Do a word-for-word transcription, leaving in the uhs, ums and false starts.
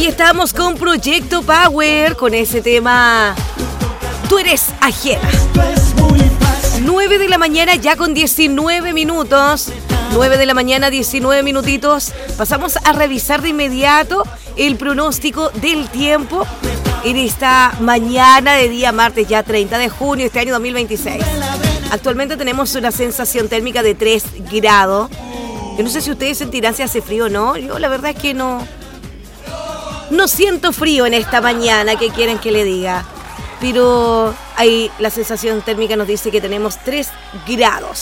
Ahí estamos con Proyecto Power, con ese tema Tú eres ajena. nueve de la mañana ya con diecinueve minutos. nueve de la mañana, diecinueve minutitos. Pasamos a revisar de inmediato el pronóstico del tiempo en esta mañana de día martes, ya treinta de junio, este año dos mil veintiséis. Actualmente tenemos una sensación térmica de tres grados. Yo no sé si ustedes sentirán si hace frío o no. Yo la verdad es que no... No siento frío en esta mañana, ¿qué quieren que le diga? Pero ahí la sensación térmica nos dice que tenemos tres grados.